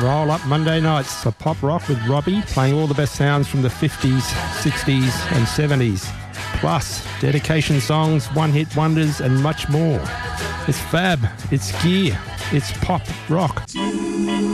Roll Up Monday nights for Pop Rock with Robbie, playing all the best sounds from the 50s, 60s and 70s. Plus, dedication songs, one-hit wonders and much more. It's fab, it's gear, it's pop rock.